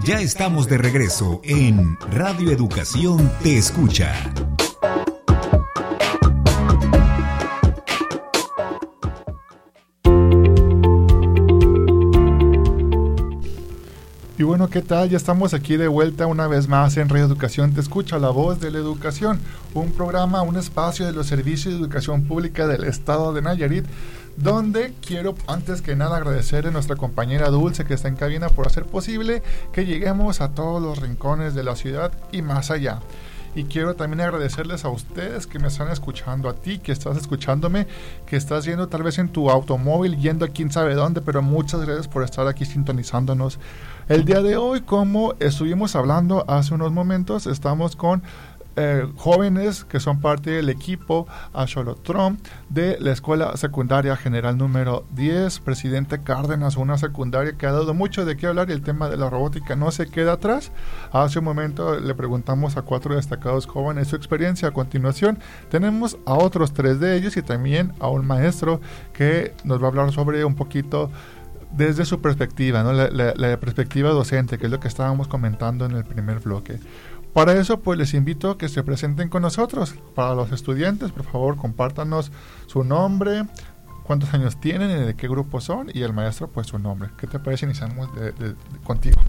Ya estamos de regreso en Radio Educación Te Escucha. Y bueno, ¿qué tal? Ya estamos aquí de vuelta una vez más en Radio Educación Te Escucha, la voz de la educación, un programa, un espacio de los servicios de educación pública del estado de Nayarit, donde quiero antes que nada agradecer a nuestra compañera Dulce que está en cabina por hacer posible que lleguemos a todos los rincones de la ciudad y más allá. Y quiero también agradecerles a ustedes que me están escuchando, a ti que estás escuchándome, que estás yendo tal vez en tu automóvil, yendo a quién sabe dónde, pero muchas gracias por estar aquí sintonizándonos. El día de hoy, como estuvimos hablando hace unos momentos, estamos con jóvenes que son parte del equipo Axolotl de la Escuela Secundaria General número 10, Presidente Cárdenas, una secundaria que ha dado mucho de qué hablar y el tema de la robótica no se queda atrás. Hace un momento le preguntamos a 4 destacados jóvenes su experiencia. A continuación tenemos a otros 3 de ellos y también a un maestro que nos va a hablar sobre un poquito desde su perspectiva, ¿no? La perspectiva docente, que es lo que estábamos comentando en el primer bloque. Para eso, pues les invito a que se presenten con nosotros. Para los estudiantes, por favor, compártanos su nombre, cuántos años tienen y de qué grupo son, y el maestro, pues su nombre. ¿Qué te parece? Iniciamos contigo.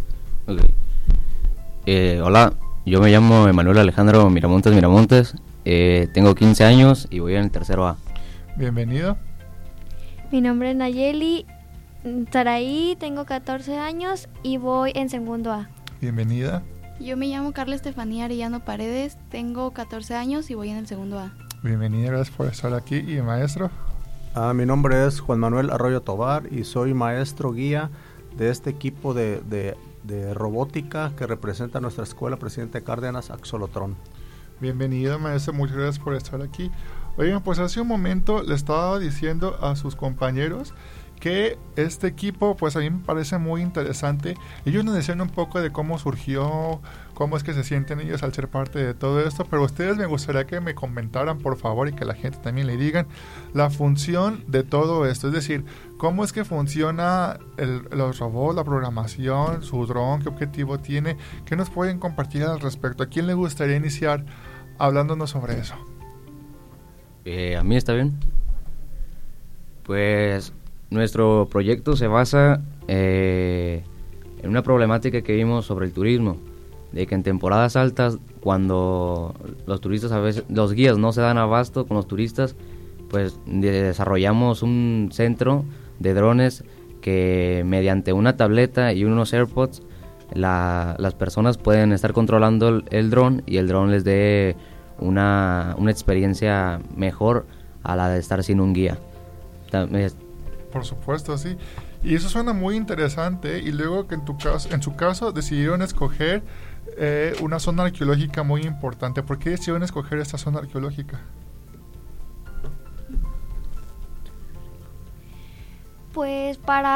Okay. Hola, yo me llamo Emanuel Alejandro Miramontes. Tengo 15 años y voy en el tercero A. Bienvenido. Mi nombre es Nayeli Saraí, tengo 14 años y voy en segundo A. Bienvenida. Yo me llamo Carla Estefanía Arellano Paredes, tengo 14 años y voy en el segundo A. Bienvenida, gracias por estar aquí. ¿Y maestro? Mi nombre es Juan Manuel Arroyo Tobar y soy maestro guía de este equipo de robótica que representa nuestra escuela Presidente Cárdenas Axolotl. Bienvenido, maestro, muchas gracias por estar aquí. Oigan, pues hace un momento le estaba diciendo a sus compañeros que este equipo, pues a mí me parece muy interesante. Ellos nos decían un poco de cómo surgió, cómo es que se sienten ellos al ser parte de todo esto, pero ustedes me gustaría que me comentaran, por favor, y que la gente también le digan la función de todo esto, es decir, cómo es que funciona los robots, la programación, su dron, qué objetivo tiene, qué nos pueden compartir al respecto. ¿A quién le gustaría iniciar hablándonos sobre eso? A mí está bien. Pues nuestro proyecto se basa en una problemática que vimos sobre el turismo, de que en temporadas altas, cuando los turistas a veces, los guías no se dan abasto con los turistas, pues desarrollamos un centro de drones que mediante una tableta y unos AirPods las personas pueden estar controlando el dron y el dron les dé una experiencia mejor a la de estar sin un guía. Por supuesto, sí. Y eso suena muy interesante. Y luego que en su caso decidieron escoger una zona arqueológica muy importante. ¿Por qué decidieron escoger esta zona arqueológica? Pues para